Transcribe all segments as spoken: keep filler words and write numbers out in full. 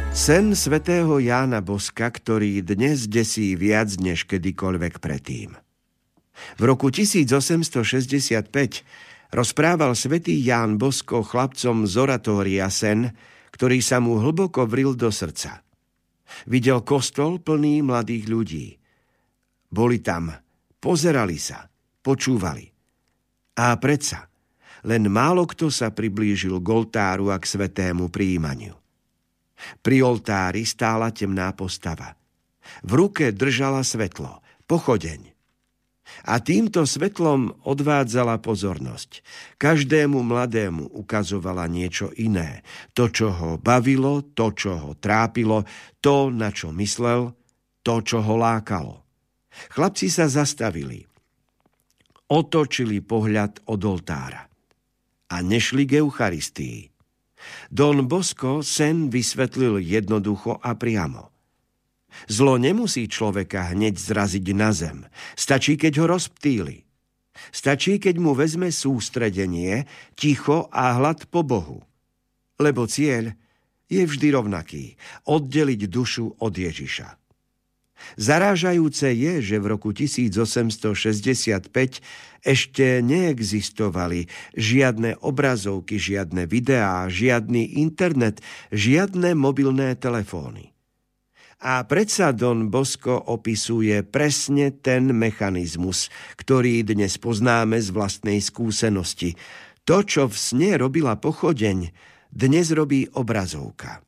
Sen svätého Jána Boska, ktorý dnes desí viac než kedykoľvek predtým. V roku tisícosemstošesťdesiatpäť rozprával svätý Ján Bosko chlapcom z oratória Sen, ktorý sa mu hlboko vril do srdca. Videl kostol plný mladých ľudí. Boli tam, pozerali sa, počúvali. A predsa, len málo kto sa priblížil k oltáru a k svätému prijímaniu. Pri oltári stála temná postava. V ruke držala svetlo, pochodeň. A týmto svetlom odvádzala pozornosť. Každému mladému ukazovala niečo iné. To, čo ho bavilo, to, čo ho trápilo, to, na čo myslel, to, čo ho lákalo. Chlapci sa zastavili. Otočili pohľad od oltára. A nešli k Eucharistii. Don Bosco sen vysvetlil jednoducho a priamo. Zlo nemusí človeka hneď zraziť na zem. Stačí, keď ho rozptýli. Stačí, keď mu vezme sústredenie, ticho a hlad po Bohu. Lebo cieľ je vždy rovnaký. Oddeliť dušu od Ježiša. Zarážajúce je, že v roku tisícosemstošesťdesiatpäť ešte neexistovali žiadne obrazovky, žiadne videá, žiadny internet, žiadne mobilné telefóny. A predsa Don Bosco opisuje presne ten mechanizmus, ktorý dnes poznáme z vlastnej skúsenosti. To, čo v sne robila pochodeň, dnes robí obrazovka.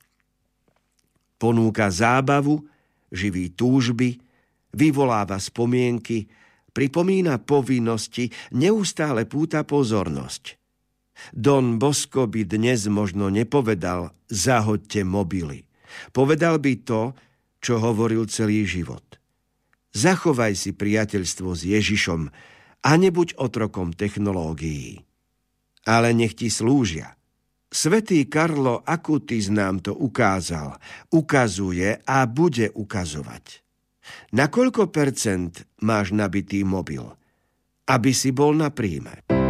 Ponúka zábavu, živí túžby, vyvoláva spomienky, pripomína povinnosti, neustále púta pozornosť. Don Bosco by dnes možno nepovedal zahoďte mobily. Povedal by to, čo hovoril celý život. Zachovaj si priateľstvo s Ježišom a nebuď otrokom technológií. Ale nech ti slúžia. Svätý Karlo Acutis nám to ukázal, ukazuje a bude ukazovať. Na koľko percent máš nabitý mobil, aby si bol na príjme?